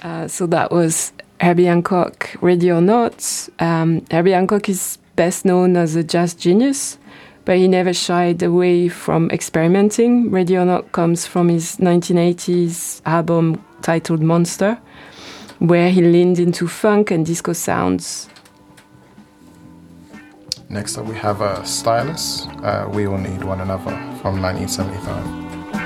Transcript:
So that was Herbie Hancock, Ready or Not. Herbie Hancock is best known as a jazz genius, but he never shied away from experimenting. Ready or Not comes from his 1980s album titled Monster, where he leaned into funk and disco sounds. Next up we have Stylus, We All Need One Another from 1975.